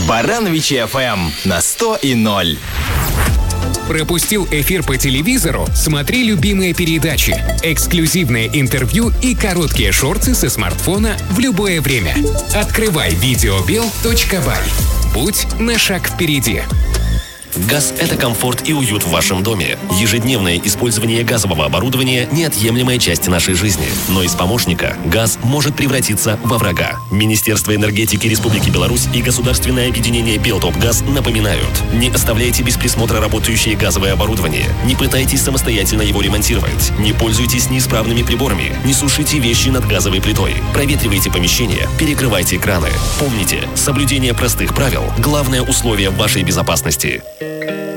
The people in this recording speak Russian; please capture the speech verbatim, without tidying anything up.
Барановичи эф эм на сто и ноль. Пропустил эфир по телевизору? Смотри любимые передачи, эксклюзивные интервью и короткие шорты со смартфона в любое время. Открывай видеобел точка бай. Будь на шаг впереди. Газ – это комфорт и уют в вашем доме. Ежедневное использование газового оборудования – неотъемлемая часть нашей жизни. Но из помощника газ может превратиться во врага. Министерство энергетики Республики Беларусь и государственное объединение «Белтопгаз» напоминают: не оставляйте без присмотра работающее газовое оборудование, не пытайтесь самостоятельно его ремонтировать, не пользуйтесь неисправными приборами, не сушите вещи над газовой плитой, проветривайте помещение, перекрывайте краны. Помните, соблюдение простых правил – главное условие вашей безопасности.